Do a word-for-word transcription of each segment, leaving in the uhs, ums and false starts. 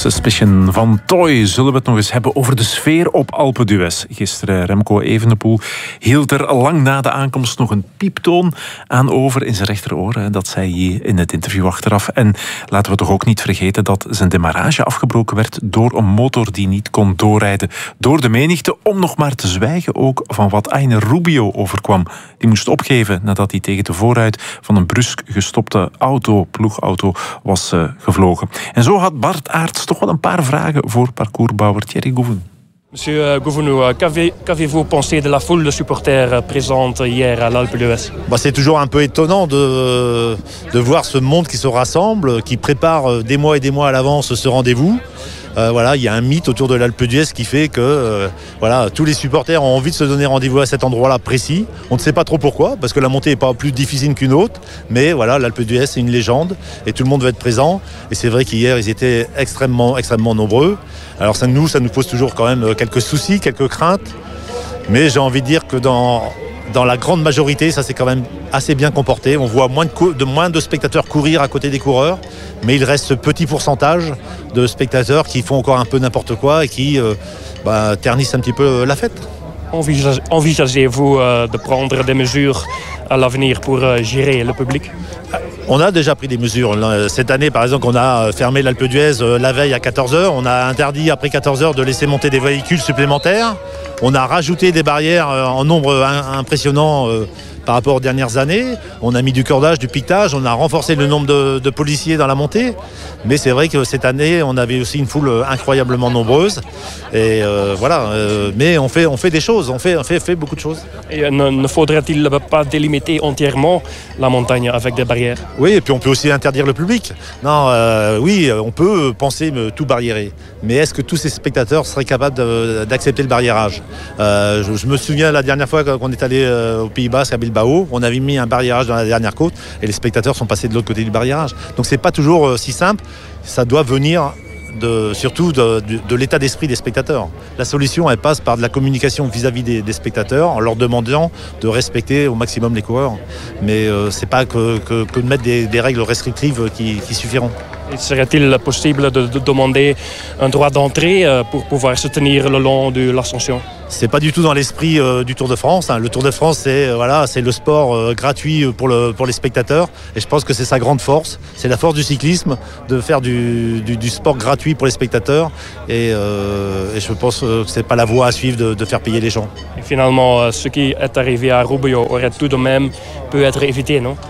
Suspicion van Toy. Zullen we het nog eens hebben over de sfeer op Alpe d'Huez. Gisteren Remco Evenepoel hield er lang na de aankomst nog een pieptoon aan over in zijn rechteroor. Dat zei hij in het interview achteraf. En laten we toch ook niet vergeten dat zijn demarrage afgebroken werd door een motor die niet kon doorrijden. Door de menigte, om nog maar te zwijgen ook van wat Aine Rubio overkwam. Die moest opgeven nadat hij tegen de voorruit van een brusk gestopte auto, ploegauto, was uh, gevlogen. En zo had Bart Aerts toch wel een paar vragen voor parcoursbouwer Thierry Gouvenou. Monsieur Gouvenou, qu'avez-vous pensé de la foule de supporters présente hier à l'Alpe d'Huez? Bah, c'est toujours un peu étonnant de, de voir ce monde qui se rassemble, qui prépare des mois et des mois à l'avance ce rendez-vous. Euh, voilà, il y a un mythe autour de l'Alpe d'Huez qui fait que euh, voilà, tous les supporters ont envie de se donner rendez-vous à cet endroit-là précis. On ne sait pas trop pourquoi, parce que la montée n'est pas plus difficile qu'une autre. Mais voilà, l'Alpe d'Huez, c'est une légende et tout le monde veut être présent. Et c'est vrai qu'hier, ils étaient extrêmement, extrêmement nombreux. Alors ça, nous, ça nous pose toujours quand même quelques soucis, quelques craintes. Mais j'ai envie de dire que dans... Dans la grande majorité, ça s'est quand même assez bien comporté. On voit moins de, cou- de, moins de spectateurs courir à côté des coureurs, mais il reste ce petit pourcentage de spectateurs qui font encore un peu n'importe quoi et qui euh, bah, ternissent un petit peu la fête. Envisage- Envisagez-vous euh, de prendre des mesures à l'avenir pour euh, gérer le public? On a déjà pris des mesures. Cette année, par exemple, on a fermé l'Alpe d'Huez la veille à quatorze heures. On a interdit après quatorze heures de laisser monter des véhicules supplémentaires. On a rajouté des barrières en nombre impressionnant par rapport aux dernières années. On a mis du cordage, du piquetage. On a renforcé le nombre de, de policiers dans la montée. Mais c'est vrai que cette année, on avait aussi une foule incroyablement nombreuse. Et euh, voilà. Euh, mais on fait, on fait des choses. On fait, on fait, fait beaucoup de choses. Et ne, ne faudrait-il pas délimiter entièrement la montagne avec des barrières? Oui, et puis on peut aussi interdire le public. Non, euh, oui, on peut penser tout barriérer. Mais est-ce que tous ces spectateurs seraient capables de, d'accepter le barriérage? euh, je, je me souviens la dernière fois qu'on est allé euh, au Pays Basque, à Bilbao, on avait mis un barriérage dans la dernière côte et les spectateurs sont passés de l'autre côté du barriérage. Donc c'est pas toujours euh, si simple. Ça doit venir de, surtout de, de, de l'état d'esprit des spectateurs. La solution, elle passe par de la communication vis-à-vis des, des spectateurs en leur demandant de respecter au maximum les coureurs. Mais euh, c'est pas que, que, que de mettre des, des règles restrictives qui, qui suffiront. Et serait-il possible de, de demander un droit d'entrée pour pouvoir se tenir le long de l'ascension? C'est pas du tout dans l'esprit euh, du Tour de France. Hein. Le Tour de France, c'est, euh, voilà, c'est le sport euh, gratuit pour, le, pour les spectateurs. Et je pense que c'est sa grande force. C'est la force du cyclisme, de faire du, du, du sport gratuit pour les spectateurs. Et, euh, et je pense que c'est pas la voie à suivre de, de faire payer les gens. Et finalement, ce qui est arrivé à Rubio aurait tout de même pu être évité, non?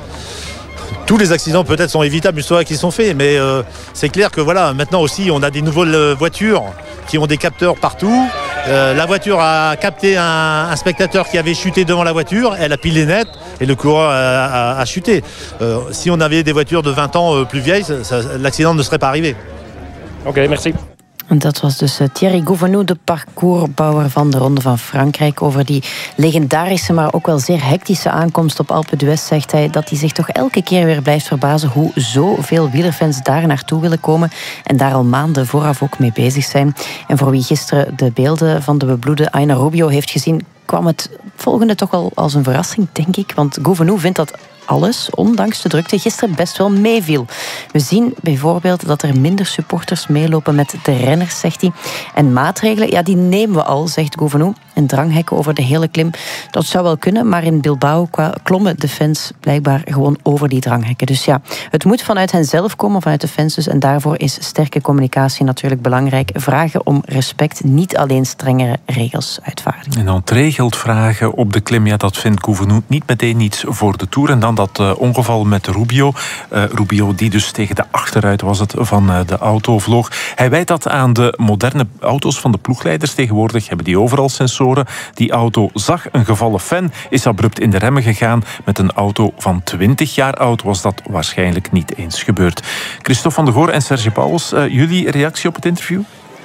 Tous les accidents peut-être sont évitables une fois qu'ils sont faits, mais euh, c'est clair que voilà, maintenant aussi on a des nouvelles voitures qui ont des capteurs partout. Euh, la voiture a capté un, un spectateur qui avait chuté devant la voiture, elle a pilé net et le coureur a, a, a chuté. Euh, si on avait des voitures de vingt ans euh, plus vieilles, ça, ça, l'accident ne serait pas arrivé. Ok, merci. Dat was dus Thierry Gouvenou, de parcoursbouwer van de Ronde van Frankrijk. Over die legendarische, maar ook wel zeer hectische aankomst op Alpe d'Huez zegt hij dat hij zich toch elke keer weer blijft verbazen hoe zoveel wielerfans daar naartoe willen komen en daar al maanden vooraf ook mee bezig zijn. En voor wie gisteren de beelden van de bebloede Aine Rubio heeft gezien, kwam het volgende toch wel als een verrassing, denk ik. Want Gouvenou vindt dat alles, ondanks de drukte, gisteren best wel meeviel. We zien bijvoorbeeld dat er minder supporters meelopen met de renners, zegt hij. En maatregelen, ja, die nemen we al, zegt Gouvenou. En dranghekken over de hele klim, dat zou wel kunnen, maar in Bilbao klommen de fans blijkbaar gewoon over die dranghekken. Dus ja, het moet vanuit hen zelf komen, vanuit de fans dus. En daarvoor is sterke communicatie natuurlijk belangrijk. Vragen om respect, niet alleen strengere regels uitvaardigen. En dan regeld vragen op de klim, ja, dat vindt Gouvenou niet meteen iets voor de Tour. En dan dat uh, ongeval met Rubio. Uh, Rubio die dus tegen de achteruit was het van uh, de auto vloog. Hij wijt dat aan de moderne auto's van de ploegleiders. Tegenwoordig hebben die overal sensoren. Die auto zag een gevallen fan, is abrupt in de remmen gegaan. Met een auto van twintig jaar oud was dat waarschijnlijk niet eens gebeurd. Christophe van de Goor en Serge Pauwels, uh, jullie reactie op het interview?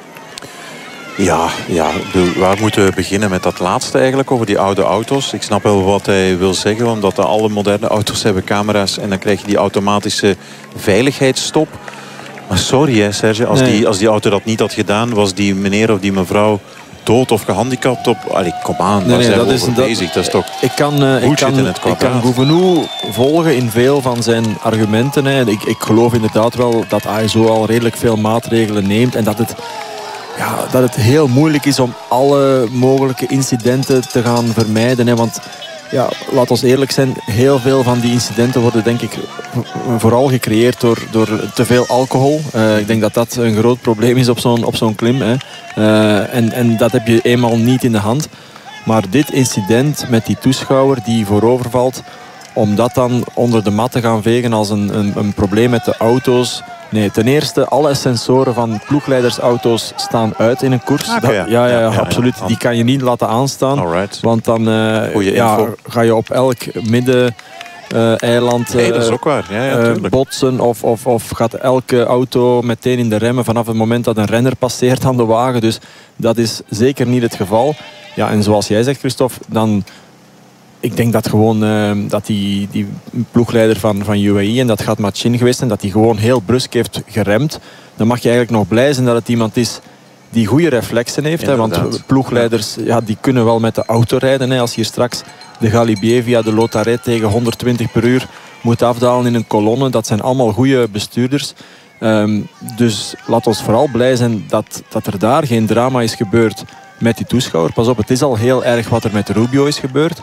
Ja, ja, waar moeten we beginnen met dat laatste eigenlijk, over die oude auto's? Ik snap wel wat hij wil zeggen, omdat alle moderne auto's hebben camera's en dan krijg je die automatische veiligheidsstop. Maar sorry hè, Serge, als, nee. die, als die auto dat niet had gedaan, was die meneer of die mevrouw dood of gehandicapt op... Allee, kom aan, Nee, daar nee, zijn dat we is, over dat, bezig. Dat is toch... Ik kan, uh, ik kan, in het ik kan kwadraat. Gouvenou volgen in veel van zijn argumenten. Hè. Ik, ik geloof inderdaad wel dat A S O al redelijk veel maatregelen neemt. En dat het, ja, dat het heel moeilijk is om alle mogelijke incidenten te gaan vermijden. Hè. Want ja, laat ons eerlijk zijn, heel veel van die incidenten worden denk ik vooral gecreëerd door, door te veel alcohol. Uh, ik denk dat dat een groot probleem is op zo'n, op zo'n klim. Hè. Uh, en, en dat heb je eenmaal niet in de hand. Maar dit incident met die toeschouwer die voorovervalt, om dat dan onder de mat te gaan vegen als een, een, een probleem met de auto's. Nee, ten eerste, alle sensoren van ploegleidersauto's staan uit in een koers. Okay, dat, ja. ja, ja, ja, ja, absoluut. ja. Die kan je niet laten aanstaan. Alright. Want dan uh, ja, ga je op elk midden... Uh, eiland uh, nee, dat is ook waar. Ja, ja, uh, botsen of, of, of gaat elke auto meteen in de remmen vanaf het moment dat een renner passeert aan de wagen. Dus dat is zeker niet het geval. Ja, en zoals jij zegt, Christophe, dan... Ik denk dat gewoon uh, dat die, die ploegleider van, van U A E, en dat gaat Machin geweest zijn, dat hij gewoon heel brusk heeft geremd. Dan mag je eigenlijk nog blij zijn dat het iemand is die goede reflexen heeft. Hè, want ploegleiders ja, die kunnen wel met de auto rijden. Hè. Als je hier straks de Galibier via de Lotaret tegen honderdtwintig per uur moet afdalen in een kolonne. Dat zijn allemaal goede bestuurders. Um, dus laat ons vooral blij zijn dat, dat er daar geen drama is gebeurd met die toeschouwer. Pas op, het is al heel erg wat er met Rubio is gebeurd.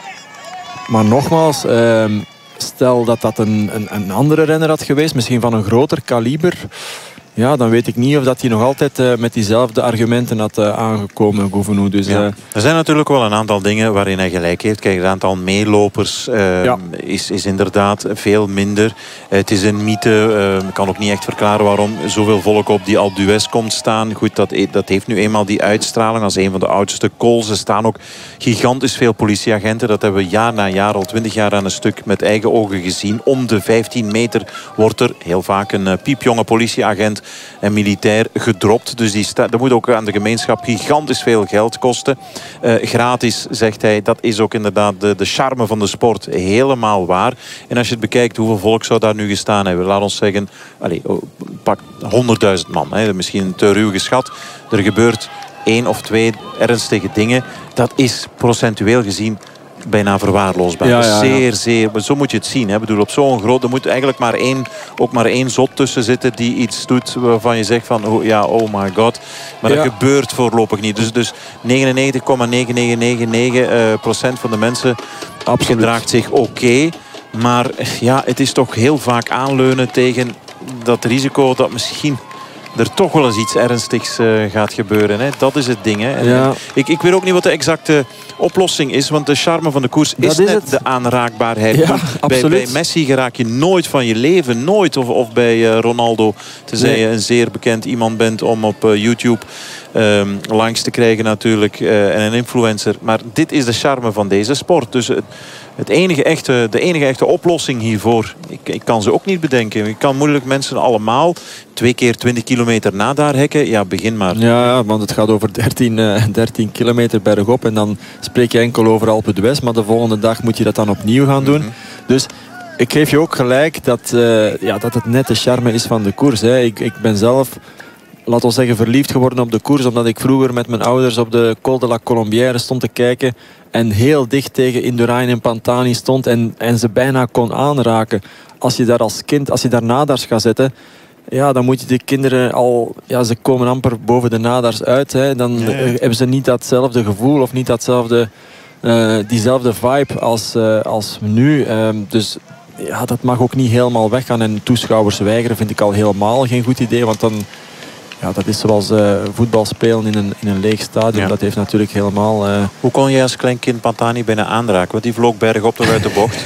Maar nogmaals, um, stel dat dat een, een, een andere renner had geweest, misschien van een groter kaliber... Ja, dan weet ik niet of dat hij nog altijd uh, met diezelfde argumenten had uh, aangekomen, Gouvenou. Dus, uh... ja. Er zijn natuurlijk wel een aantal dingen waarin hij gelijk heeft. Kijk, het aantal meelopers uh, ja. is, is inderdaad veel minder. Uh, het is een mythe. Uh, ik kan ook niet echt verklaren waarom zoveel volk op die Alpe d'Huez komt staan. Goed, dat, dat heeft nu eenmaal die uitstraling als een van de oudste cols. Er staan ook gigantisch veel politieagenten. Dat hebben we jaar na jaar, al twintig jaar aan een stuk, met eigen ogen gezien. Om de vijftien meter wordt er heel vaak een uh, piepjonge politieagent en militair gedropt. Dus die sta- dat moet ook aan de gemeenschap gigantisch veel geld kosten. Uh, gratis, zegt hij. Dat is ook inderdaad de, de charme van de sport. Helemaal waar. En als je het bekijkt, hoeveel volk zou daar nu gestaan hebben? Laat ons zeggen, allez, pak honderdduizend man. Hè. Misschien te ruw geschat. Er gebeurt één of twee ernstige dingen. Dat is procentueel gezien bijna verwaarloosbaar. Ja, ja, ja. Zeer, zeer. Zo moet je het zien. Hè. Ik bedoel, op zo'n groot... Er moet eigenlijk maar één, ook maar één zot tussen zitten die iets doet waarvan je zegt van... Oh, ja, oh my god. Maar ja. dat gebeurt voorlopig niet. Dus, dus negenennegentig komma negen negen negen negen procent van de mensen Absoluut. gedraagt zich oké. Okay, maar ja, het is toch heel vaak aanleunen tegen dat risico dat misschien... er toch wel eens iets ernstigs uh, gaat gebeuren. Hè. Dat is het ding. Hè. Ja. Ik, ik weet ook niet wat de exacte oplossing is. Want de charme van de koers is, is net het. de aanraakbaarheid. Ja, bij, bij Messi geraak je nooit van je leven. Nooit. Of, of bij uh, Ronaldo. Tenzij nee. je een zeer bekend iemand bent om op uh, YouTube um, langs te krijgen natuurlijk. Uh, en een influencer. Maar dit is de charme van deze sport. Dus het, het enige echte, de enige echte oplossing hiervoor... Ik, ik kan ze ook niet bedenken. Ik kan moeilijk mensen allemaal... twee keer twintig kilometer na daar hekken. Ja, begin maar. Ja, want het gaat over dertien, uh, dertien kilometer bergop. En dan spreek je enkel over Alpe d'Huez. Maar de volgende dag moet je dat dan opnieuw gaan doen. Mm-hmm. Dus ik geef je ook gelijk dat, uh, ja, dat het net de charme is van de koers. Hè. Ik, ik ben zelf... laat ons zeggen, verliefd geworden op de koers. Omdat ik vroeger met mijn ouders op de Col de la Colombière stond te kijken. En heel dicht tegen Indurain en Pantani stond. En, en ze bijna kon aanraken. Als je daar als kind, als je daar nadars gaat zetten... Ja, dan moet je de kinderen al... Ja, ze komen amper boven de nadars uit. Hè. Dan ja, ja. hebben ze niet datzelfde gevoel of niet datzelfde... Uh, diezelfde vibe als, uh, als nu. Uh, dus ja, dat mag ook niet helemaal weggaan. En toeschouwers weigeren vind ik al helemaal geen goed idee. Want dan... Ja, dat is zoals uh, voetbal spelen in een, in een leeg stadion. Ja. Dat heeft natuurlijk helemaal... Uh... Hoe kon je als klein kind Pantani bijna aanraken? Want die vloog bergop nog uit de bocht.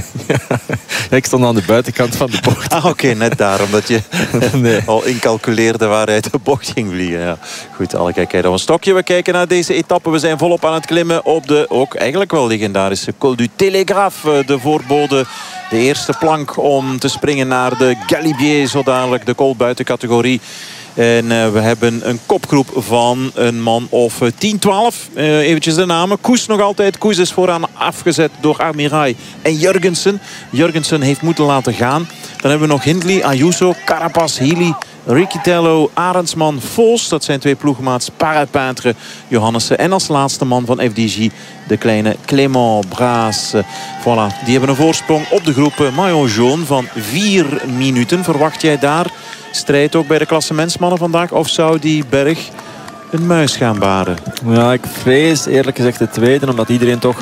ja, ik stond aan de buitenkant van de bocht. Ah, oké, okay, net daarom dat je nee. al incalculeerde waar hij uit de bocht ging vliegen. Ja. Goed, alle kijkers op een stokje. We kijken naar deze etappe. We zijn volop aan het klimmen op de ook eigenlijk wel legendarische Col du Télégraphe. De voorbode, de eerste plank om te springen naar de Galibier. Zo dadelijk de col buiten categorie. En uh, we hebben een kopgroep van een man of uh, tien, twaalf. Uh, eventjes de namen. Koes nog altijd. Koes is vooraan afgezet door Armirail en Jurgensen. Jurgensen heeft moeten laten gaan. Dan hebben we nog Hindley, Ayuso, Carapaz, Healy Riccitello, Arendsman, Vos. Dat zijn twee ploegmaats. Parapintre, Johannessen. En als laatste man van F D J de kleine Clément Braas. Voilà, die hebben een voorsprong op de groep Maillot Jaune van vier minuten. Verwacht jij daar strijd ook bij de klassementsmannen vandaag? Of zou die berg een muis gaan baren? Ja, ik vrees eerlijk gezegd de tweede, omdat iedereen toch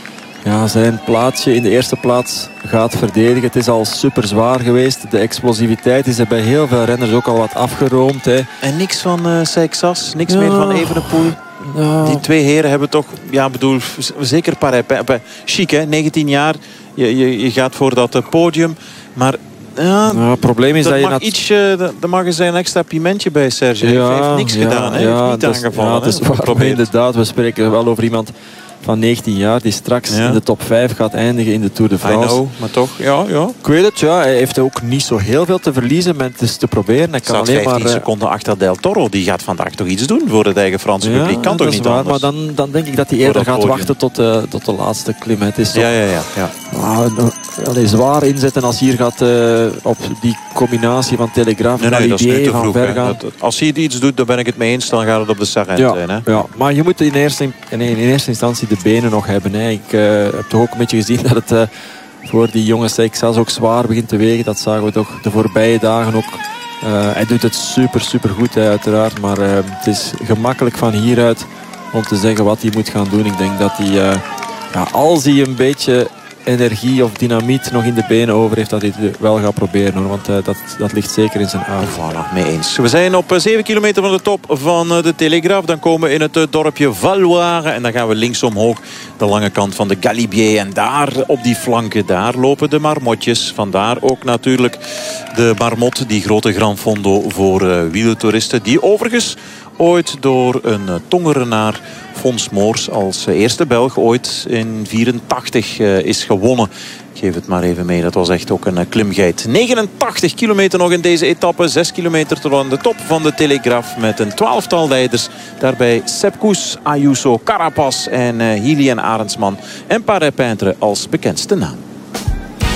ja, zijn plaatsje in de eerste plaats gaat verdedigen. Het is al super zwaar geweest. De explosiviteit is er bij heel veel renners ook al wat afgeroomd. Hè. En niks van uh, Seixas, niks ja. meer van Evenepoel. Ja. Die twee heren hebben toch, ja bedoel, zeker Parapin, chic hè, negentien jaar. Je, je, je gaat voor dat uh, podium, maar ja, ja, het probleem is dat, dat je mag dat... ietsje, dat, dat mag eens een extra pimentje bij Serge. Ja, Hij heeft niks ja, gedaan, hè? ja, Heeft niet dat is, aangevallen. ja, het is waar, maar inderdaad, we spreken wel over iemand van negentien jaar die straks ja. in de top vijf gaat eindigen in de Tour de France. I know, maar toch, ja, ja. Ik weet het, ja, hij heeft ook niet zo heel veel te verliezen met het eens te proberen. Hij kan Staat alleen vijftien maar seconden achter Del Toro. Die gaat vandaag toch iets doen voor het eigen Franse ja, publiek. Kan toch dat is niet waar, anders? maar dan, dan denk ik dat hij eerder gaat podium. wachten tot de, tot de laatste klim. Het is toch, Ja, ja, ja. ja. ah, allee, zwaar inzetten als hier gaat uh, op die combinatie van Telegraaf en Nee, nee, dat is nu te van vroeg. ver gaan. Dat, dat, als hij iets doet, dan ben ik het mee eens. Dan gaat het op de Sarrent Ja, zijn. Hè? ja, maar je moet in eerste, in, in eerste instantie de benen nog hebben. Hè. Ik uh, heb toch ook een beetje gezien dat het uh, voor die jonge Seixas ook zwaar begint te wegen. Dat zagen we toch de voorbije dagen ook. Uh, hij doet het super, super goed hè, uiteraard. Maar uh, het is gemakkelijk van hieruit om te zeggen wat hij moet gaan doen. Ik denk dat hij, uh, ja, als hij een beetje energie of dynamiet nog in de benen over heeft, dat hij het wel gaat proberen. Hoor. Want uh, dat, dat ligt zeker in zijn aard. Voilà, mee eens. We zijn op zeven kilometer van de top van de Telegraaf. Dan komen we in het dorpje Valoire. En dan gaan we links omhoog de lange kant van de Galibier. En daar op die flanken, daar lopen de marmotjes. Vandaar ook natuurlijk de marmot, die grote Gran Fondo voor uh, wielertoeristen. Die overigens ooit door een uh, tongerenaar, Fons Moors, als uh, eerste Belg ooit in vierentachtig uh, is gewonnen. Ik geef het maar even mee, dat was echt ook een uh, klimgeit. negenentachtig kilometer nog in deze etappe. zes kilometer tot aan de top van de Telegraaf met een twaalftal leiders. Daarbij Sepp Kuss, Ayuso, Carapaz en uh, Hilly en Arendsman en Parapintre als bekendste naam.